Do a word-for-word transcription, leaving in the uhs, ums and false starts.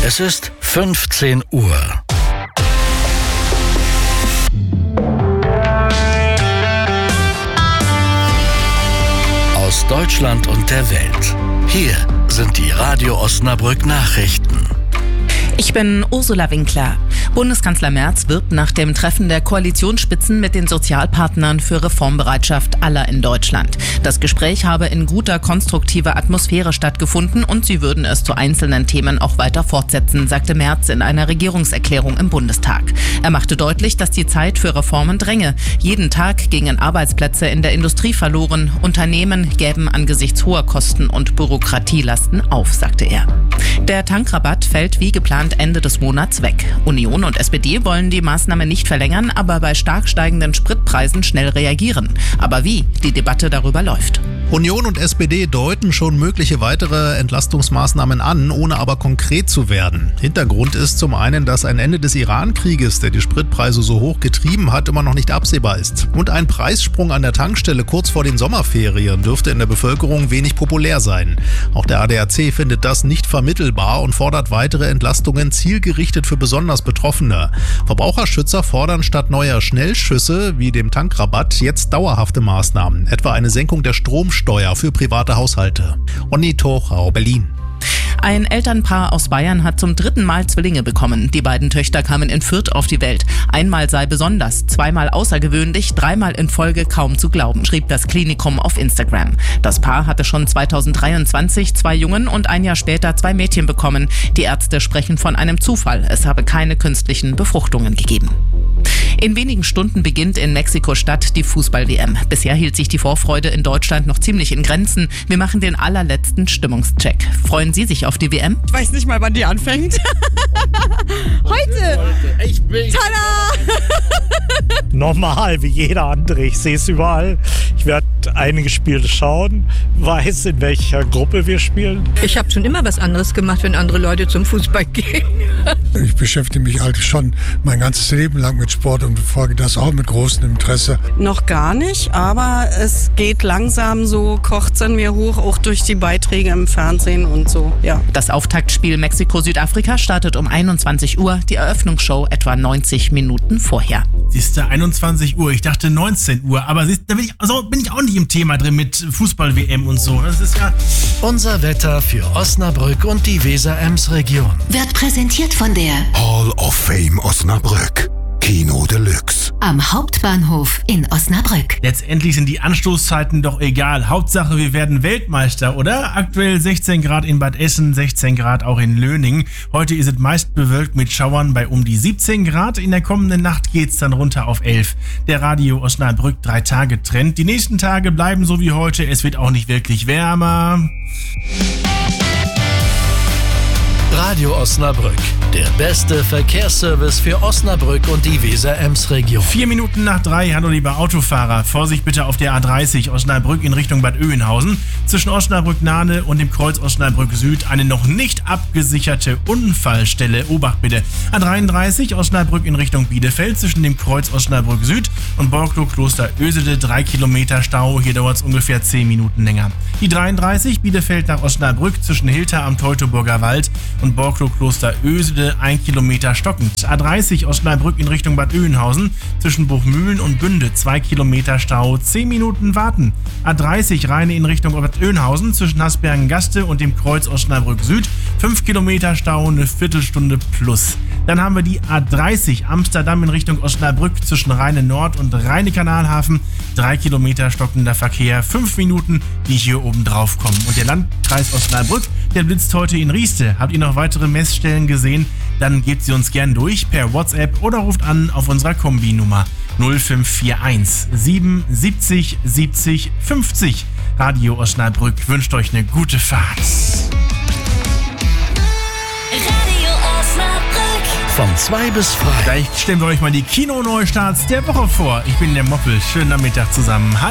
Es ist fünfzehn Uhr. Aus Deutschland und der Welt. Hier sind die Radio Osnabrück Nachrichten. Ich bin Ursula Winkler. Bundeskanzler Merz wirbt nach dem Treffen der Koalitionsspitzen mit den Sozialpartnern für Reformbereitschaft aller in Deutschland. Das Gespräch habe in guter, konstruktiver Atmosphäre stattgefunden und sie würden es zu einzelnen Themen auch weiter fortsetzen, sagte Merz in einer Regierungserklärung im Bundestag. Er machte deutlich, dass die Zeit für Reformen dränge. Jeden Tag gingen Arbeitsplätze in der Industrie verloren. Unternehmen gäben angesichts hoher Kosten und Bürokratielasten auf, sagte er. Der Tankrabatt fällt wie geplant Ende des Monats weg. Union und S P D wollen die Maßnahme nicht verlängern, aber bei stark steigenden Spritpreisen schnell reagieren. Aber wie? Die Debatte darüber läuft. Union und S P D deuten schon mögliche weitere Entlastungsmaßnahmen an, ohne aber konkret zu werden. Hintergrund ist zum einen, dass ein Ende des Iran-Krieges, der die Spritpreise so hoch getrieben hat, immer noch nicht absehbar ist. Und ein Preissprung an der Tankstelle kurz vor den Sommerferien dürfte in der Bevölkerung wenig populär sein. Auch der A D A C findet das nicht vermittelbar und fordert weitere Entlastungen zielgerichtet für besonders Betroffene. Verbraucherschützer fordern statt neuer Schnellschüsse wie dem Tankrabatt jetzt dauerhafte Maßnahmen, etwa eine Senkung der Stromsteuer für private Haushalte. Onni Tochau, Berlin. Ein Elternpaar aus Bayern hat zum dritten Mal Zwillinge bekommen. Die beiden Töchter kamen in Fürth auf die Welt. Einmal sei besonders, zweimal außergewöhnlich, dreimal in Folge kaum zu glauben, schrieb das Klinikum auf Instagram. Das Paar hatte schon zweitausenddreiundzwanzig zwei Jungen und ein Jahr später zwei Mädchen bekommen. Die Ärzte sprechen von einem Zufall. Es habe keine künstlichen Befruchtungen gegeben. In wenigen Stunden beginnt in Mexiko-Stadt die Fußball-W M. Bisher hielt sich die Vorfreude in Deutschland noch ziemlich in Grenzen. Wir machen den allerletzten Stimmungscheck. Freuen Sie sich auf die W M? Ich weiß nicht mal, wann die anfängt. Heute! Tada! Normal, wie jeder andere. Ich sehe es überall. Ich werde einige Spiele schauen, weiß, in welcher Gruppe wir spielen. Ich habe schon immer was anderes gemacht, wenn andere Leute zum Fußball gehen. Ich beschäftige mich halt schon mein ganzes Leben lang mit Sport und verfolge das auch mit großem Interesse. Noch gar nicht, aber es geht langsam so, kocht es in mir hoch, auch durch die Beiträge im Fernsehen und so, ja. Das Auftaktspiel Mexiko-Südafrika startet um einundzwanzig Uhr, die Eröffnungsshow etwa neunzig Minuten vorher. Siehste, einundzwanzig Uhr, ich dachte neunzehn Uhr, aber siehst, da bin ich, also bin ich auch nicht im Thema drin mit Fußball-W M und so. Das ist ja... Unser Wetter für Osnabrück und die Weser-Ems-Region. Wird präsentiert von der Hall of Fame Osnabrück. Kino Deluxe. Am Hauptbahnhof in Osnabrück. Letztendlich sind die Anstoßzeiten doch egal. Hauptsache, wir werden Weltmeister, oder? Aktuell sechzehn Grad in Bad Essen, sechzehn Grad auch in Löning. Heute ist es meist bewölkt mit Schauern bei um die siebzehn Grad. In der kommenden Nacht geht's dann runter auf elf. Der Radio Osnabrück drei Tage Trend. Die nächsten Tage bleiben so wie heute. Es wird auch nicht wirklich wärmer. Radio Osnabrück, der beste Verkehrsservice für Osnabrück und die Weser-Ems-Region. Vier Minuten nach drei, hallo liebe Autofahrer. Vorsicht bitte auf der A dreißig Osnabrück in Richtung Bad Oeynhausen. Zwischen Osnabrück-Nahne und dem Kreuz Osnabrück-Süd eine noch nicht abgesicherte Unfallstelle. Obacht bitte. A dreiunddreißig Osnabrück in Richtung Bielefeld zwischen dem Kreuz Osnabrück-Süd und Borklow-Kloster-Ösede. Drei Kilometer Stau, hier dauert es ungefähr zehn Minuten länger. Die dreiunddreißig Bielefeld nach Osnabrück zwischen Hilter am Teutoburger Wald und Borklow-Kloster-Ösede, ein Kilometer stockend. A dreißig Osnabrück in Richtung Bad Oeynhausen zwischen Buchmühlen und Bünde, zwei Kilometer Stau, zehn Minuten warten. A dreißig Rheine in Richtung Bad Oeynhausen zwischen Hasbergen-Gaste und dem Kreuz Osnabrück-Süd, fünf Kilometer Stau, eine Viertelstunde plus. Dann haben wir die A dreißig Amsterdam in Richtung Osnabrück zwischen Rheine-Nord und Rheine-Kanalhafen, drei Kilometer stockender Verkehr, fünf Minuten, die hier oben drauf kommen. Und der Landkreis Osnabrück, der blitzt heute in Rieste. Habt ihr noch weitere Messstellen gesehen? Dann gebt sie uns gern durch per WhatsApp oder ruft an auf unserer Kombinummer null fünf vier eins sieben siebzig siebzig fünfzig. Radio Osnabrück wünscht euch eine gute Fahrt. Radio Osnabrück. Von zwei bis frei. Gleich stellen wir euch mal die Kino-Neustarts der Woche vor. Ich bin der Moppel. Schönen Nachmittag zusammen. Hallo.